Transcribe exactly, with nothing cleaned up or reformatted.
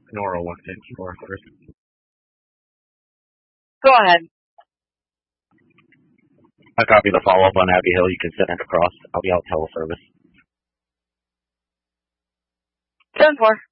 Nora walked in for first. Go ahead. I copy the follow-up on Abbey Hill. You can send it across. I'll be out teleservice. ten four.